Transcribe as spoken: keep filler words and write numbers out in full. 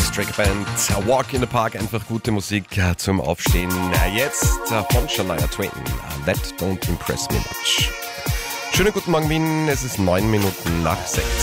Electric Band, Walk in the Park, einfach gute Musik zum Aufstehen. Jetzt von Shania Twain, That Don't Impress Me Much. Schönen guten Morgen Wien, es ist neun Minuten nach sechs.